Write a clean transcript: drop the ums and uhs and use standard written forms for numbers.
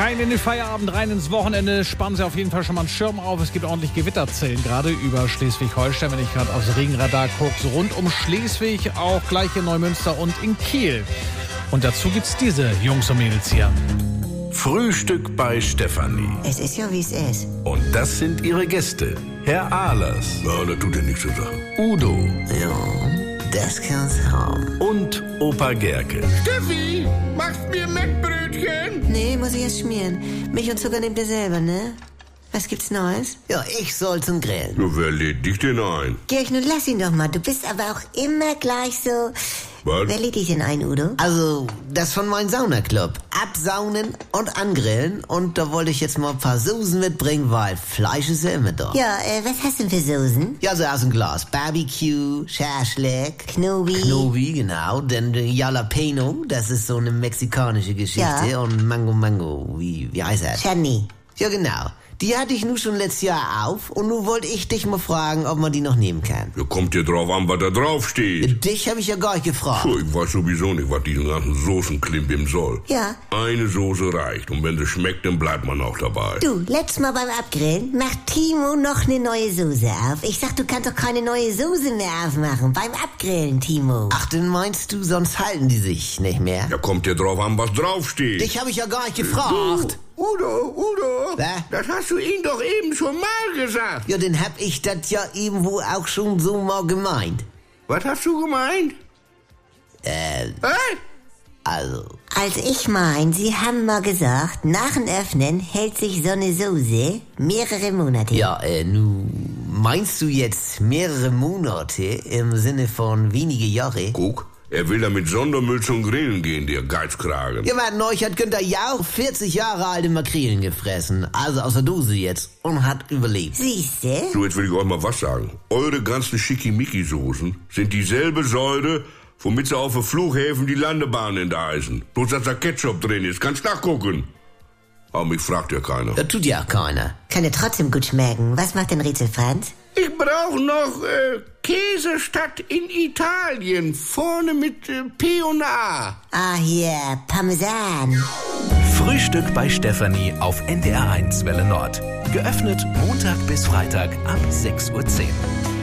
Rein in den Feierabend, rein ins Wochenende. Spannen Sie auf jeden Fall schon mal einen Schirm auf. Es gibt ordentlich Gewitterzellen gerade über Schleswig-Holstein, wenn ich gerade aufs Regenradar gucke. So rund um Schleswig, auch gleich in Neumünster und in Kiel. Und dazu gibt's diese Jungs und Mädels hier. Frühstück bei Stefanie. Es ist ja, wie es ist. Und das sind ihre Gäste. Herr Ahlers. Ja, das tut ja nichts zu sagen. Udo. Ja, das kann's haben. Und Opa Gerke. Steffi, machst mir Mettbrötchen? Nee, muss ich erst schmieren. Milch und Zucker nehmt ihr selber, ne? Was gibt's Neues? Ja, ich soll zum Grillen. Ja, wer lädt dich denn ein? Georg, nun lass ihn doch mal. Du bist aber auch immer gleich so... Was? Wer lädt dich denn ein, Udo? Also, das von meinem Saunaclub. Absaunen und angrillen. Und da wollte ich jetzt mal ein paar Soßen mitbringen, weil Fleisch ist ja immer da. Ja, was hast du denn für Soßen? Ja, so aus dem Glas. Barbecue, Schaschlik, Knobi, genau. Dann Jalapeno, das ist so eine mexikanische Geschichte. Ja. Und Mango, wie heißt das? Chutney. Ja, genau. Die hatte ich nun schon letztes Jahr auf und nun wollte ich dich mal fragen, ob man die noch nehmen kann. Ja, kommt dir drauf an, was da drauf steht. Dich habe ich ja gar nicht gefragt. Puh, ich weiß sowieso nicht, was diesen ganzen Soßenklimbim soll. Ja. Eine Soße reicht und wenn sie schmeckt, dann bleibt man auch dabei. Du, letztes Mal beim Abgrillen macht Timo noch eine neue Soße auf. Ich sag, du kannst doch keine neue Soße mehr aufmachen. Beim Abgrillen, Timo. Ach, dann meinst du, sonst halten die sich nicht mehr? Ja, kommt dir drauf an, was drauf steht. Dich habe ich ja gar nicht gefragt. Udo, Was? das hast du ihm doch eben schon mal gesagt. Ja, dann hab ich das ja irgendwo auch schon so mal gemeint. Was hast du gemeint? Also, Also ich mein, Sie haben mal gesagt, nach dem Öffnen hält sich so eine Soße mehrere Monate. ja, nu, meinst du jetzt mehrere Monate im Sinne von wenige Jahre? Guck, er will da mit Sondermüll zum Grillen gehen, der Geizkragen. Ja, man, neulich hat Günther Jauch 40 Jahre alte Makrelen gefressen, also aus der Dose jetzt, und hat überlebt. Siehste? So, jetzt will ich euch mal was sagen. Eure ganzen Schickimicki-Soßen sind dieselbe Säure, womit sie auf den Flughäfen die Landebahnen enteisen. Bloß, dass da Ketchup drin ist. Kannst nachgucken. Aber mich fragt ja keiner. Das tut ja auch keiner. Kann ja trotzdem gut schmecken. Was macht denn Rätsel Franz? Ich brauche noch Käsestadt in Italien. Vorne mit P und A. Ah, hier, Parmesan. Frühstück bei Stefanie auf NDR1 Welle Nord. Geöffnet Montag bis Freitag ab 6:10 Uhr.